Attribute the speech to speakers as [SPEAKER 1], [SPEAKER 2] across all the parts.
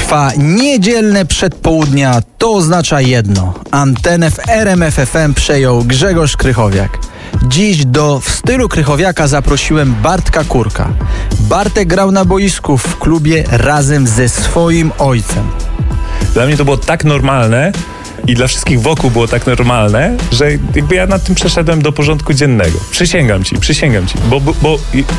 [SPEAKER 1] Państwa, niedzielne przedpołudnia to oznacza jedno. Antenę w RMF FM przejął Grzegorz Krychowiak. Dziś w stylu Krychowiaka zaprosiłem Bartka Kurka. Bartek grał na boisku w klubie razem ze swoim ojcem.
[SPEAKER 2] Dla mnie to było tak normalne i dla wszystkich wokół było tak normalne, że jakby ja nad tym przeszedłem do porządku dziennego. Przysięgam ci, bo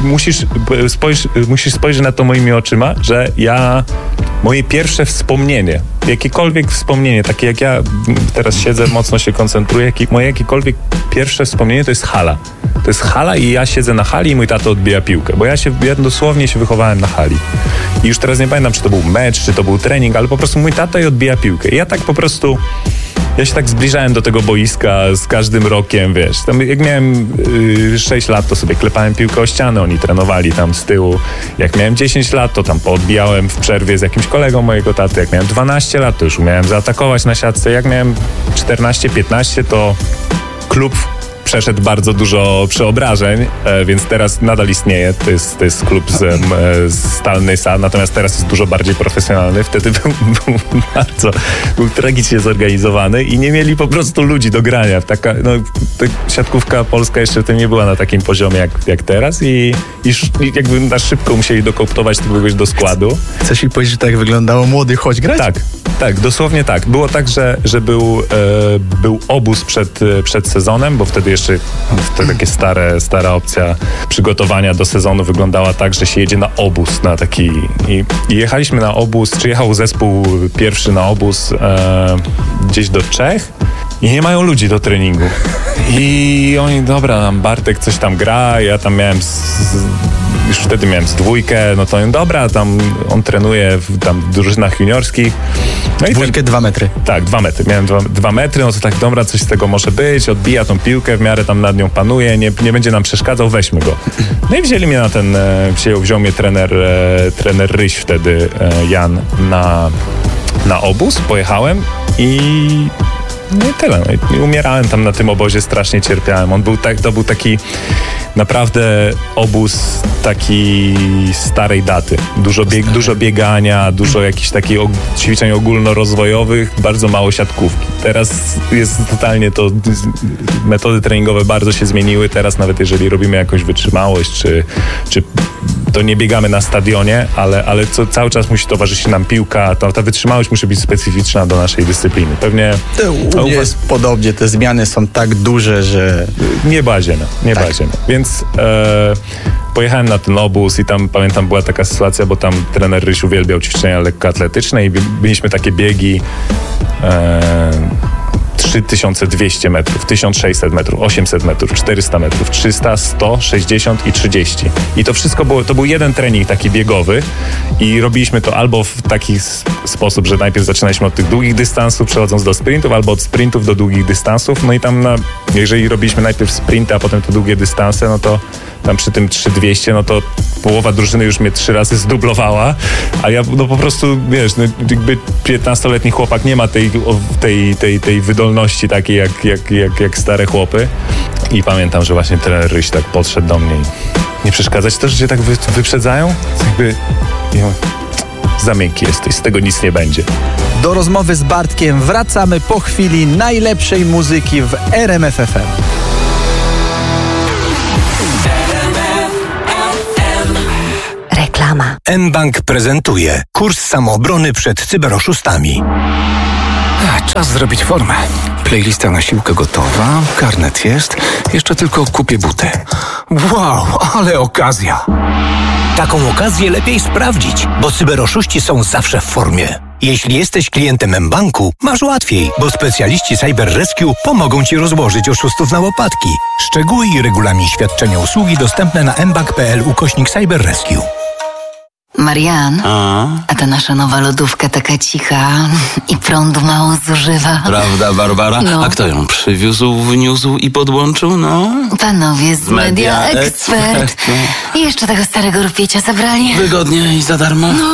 [SPEAKER 2] musisz spojrzeć na to moimi oczyma, że moje pierwsze wspomnienie, jakiekolwiek wspomnienie, takie jak ja teraz siedzę, mocno się koncentruję, moje jakiekolwiek pierwsze wspomnienie to jest hala. To jest hala i ja siedzę na hali i mój tato odbija piłkę, bo ja dosłownie się wychowałem na hali. I już teraz nie pamiętam, czy to był mecz, czy to był trening, ale po prostu mój tato i odbija piłkę. I ja się tak zbliżałem do tego boiska z każdym rokiem, wiesz. Tam jak miałem 6 lat, to sobie klepałem piłkę o ścianę, oni trenowali tam z tyłu. Jak miałem 10 lat, to tam poodbijałem w przerwie z jakimś kolegą mojego taty. Jak miałem 12 lat, to już umiałem zaatakować na siatce. Jak miałem 14-15, to klub przeszedł bardzo dużo przeobrażeń, więc teraz nadal istnieje. To jest klub z Stalnej Sad, natomiast teraz jest dużo bardziej profesjonalny. Wtedy był tragicznie zorganizowany i nie mieli po prostu ludzi do grania. Ta siatkówka polska jeszcze to nie była na takim poziomie jak teraz i jakby na szybko musieli dokooptować kogoś do składu.
[SPEAKER 1] Chcesz mi powiedzieć, że tak wyglądało młody, chodź grać?
[SPEAKER 2] Tak, dosłownie tak. Było tak, że był obóz przed sezonem, bo wtedy jeszcze takie stara opcja przygotowania do sezonu wyglądała tak, że się jedzie na obóz, na taki i jechaliśmy na obóz, czy jechał zespół pierwszy na obóz gdzieś do Czech i nie mają ludzi do treningu. I oni, dobra, tam Bartek coś tam gra, ja tam miałem już wtedy miałem z dwójkę, no to dobra, tam on trenuje w drużynach juniorskich. No i
[SPEAKER 1] dwójkę 2 metry. Tak,
[SPEAKER 2] 2 metry. Miałem 2 metry, no to tak, dobra, coś z tego może być, odbija tą piłkę, w miarę tam nad nią panuje, nie będzie nam przeszkadzał, weźmy go. No i wzięli mnie na wziął mnie trener Ryś wtedy, Jan, na obóz, pojechałem no i tyle. No i umierałem tam na tym obozie, strasznie cierpiałem. To był taki naprawdę obóz taki starej daty. Dużo biegania, dużo jakichś takich ćwiczeń ogólnorozwojowych, bardzo mało siatkówki. Teraz jest totalnie metody treningowe bardzo się zmieniły. Teraz nawet jeżeli robimy jakąś wytrzymałość, czy to nie biegamy na stadionie, ale cały czas musi towarzyszyć nam piłka. Ta wytrzymałość musi być specyficzna do naszej dyscypliny. Pewnie
[SPEAKER 1] jest podobnie, te zmiany są tak duże, że...
[SPEAKER 2] Nieba ziemia. Więc pojechałem na ten obóz i tam, pamiętam, była taka sytuacja, bo tam trener Ryś uwielbiał ćwiczenia lekkoatletyczne i mieliśmy takie biegi 3200 metrów, 1600 metrów, 800 metrów, 400 metrów, 300, 100, 60 i 30. I to wszystko to był jeden trening taki biegowy i robiliśmy to albo w taki sposób, że najpierw zaczynaliśmy od tych długich dystansów, przechodząc do sprintów, albo od sprintów do długich dystansów. No i tam jeżeli robiliśmy najpierw sprinty, a potem te długie dystanse, no to tam przy tym 3200, no to połowa drużyny już mnie 3 razy zdublowała, a ja po prostu, wiesz, jakby 15-letni chłopak nie ma tej wydolności takiej jak stare chłopy. I pamiętam, że właśnie trener Ryś tak podszedł do mnie i nie przeszkadzać też, że cię tak wyprzedzają? Jakby za miękki jesteś, z tego nic nie będzie.
[SPEAKER 1] Do rozmowy z Bartkiem wracamy po chwili najlepszej muzyki w RMF FM.
[SPEAKER 3] Reklama. mBank prezentuje kurs samoobrony przed cyberoszustami.
[SPEAKER 4] Czas zrobić formę. Playlista na siłkę gotowa, karnet jest, jeszcze tylko kupię buty. Wow, ale okazja!
[SPEAKER 3] Taką okazję lepiej sprawdzić, bo cyberoszuści są zawsze w formie. Jeśli jesteś klientem mBanku, masz łatwiej, bo specjaliści Cyber Rescue pomogą Ci rozłożyć oszustów na łopatki. Szczegóły i regulamin świadczenia usługi dostępne na mbank.pl/Cyber Rescue.
[SPEAKER 5] Marian, a ta nasza nowa lodówka taka cicha i prądu mało zużywa.
[SPEAKER 6] Prawda, Barbara? No. A kto ją przywiózł, wniósł i podłączył? No?
[SPEAKER 5] Panowie z Media Expert. I jeszcze tego starego rupiecia zabrali.
[SPEAKER 6] Wygodnie i za darmo? No.